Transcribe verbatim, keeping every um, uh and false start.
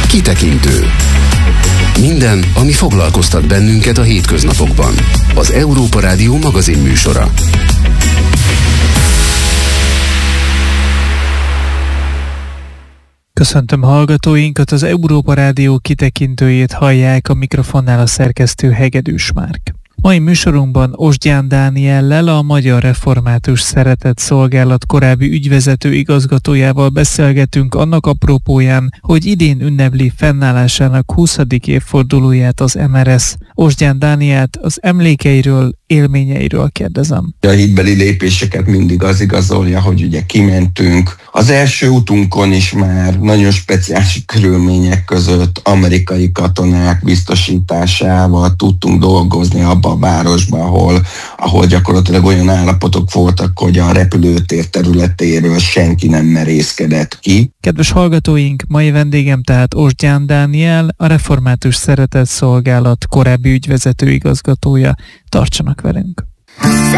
Kitekintő. Minden, ami foglalkoztat bennünket a hétköznapokban. Az Európa Rádió magazin műsora. Köszöntöm hallgatóinkat, az Európa Rádió kitekintőjét hallják, a mikrofonnál a szerkesztő Hegedűs Márk. Mai műsorunkban Osgyán Dániellel, a Magyar Református Szeretett Szolgálat korábbi ügyvezető igazgatójával beszélgetünk annak apropóján, hogy idén ünnepli fennállásának huszadik évfordulóját az em er es. Osgyán Dánielt az emlékeiről, élményeiről kérdezem. A hitbeli lépéseket mindig az igazolja, hogy ugye kimentünk. Az első utunkon is már nagyon speciális körülmények között amerikai katonák biztosításával tudtunk dolgozni abban a városban, ahol, ahol gyakorlatilag olyan állapotok voltak, hogy a repülőtér területéről senki nem merészkedett ki. Kedves hallgatóink, mai vendégem tehát Osgyán Dániel, a Református Szeretett Szolgálat korábbi ügyvezető igazgatója. Tartsanak velünk!